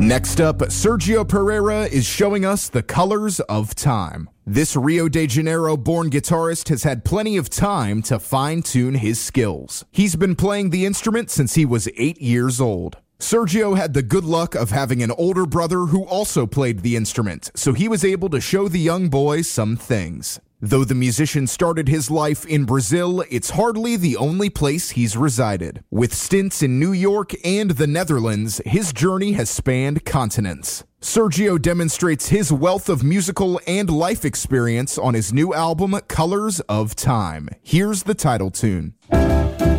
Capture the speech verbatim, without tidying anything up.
Next up, Sergio Pereira is showing us the colors of time. This Rio de Janeiro-born guitarist has had plenty of time to fine-tune his skills. He's been playing the instrument since he was eight years old. Sergio had the good luck of having an older brother who also played the instrument, so he was able to show the young boy some things. Though the musician started his life in Brazil, it's hardly the only place he's resided. With stints in New York and the Netherlands, his journey has spanned continents. Sergio demonstrates his wealth of musical and life experience on his new album, Colors of Time. Here's the title tune.